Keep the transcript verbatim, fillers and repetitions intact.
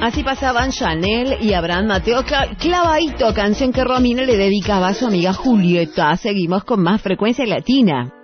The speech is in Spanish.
Así pasaban Chanel y Abraham Mateo, Cla- clavadito, canción que Romina le dedicaba a su amiga Julieta. Seguimos con más Frecuencia Latina.